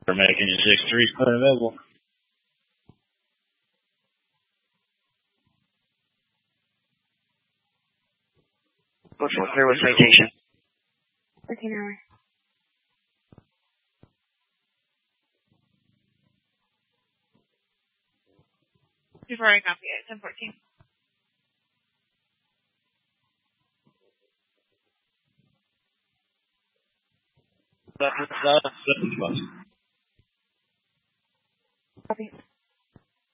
We're making you 6-3 unavailable. Looks clear with citation. Okay, now. Before I copy it, 10-14. That's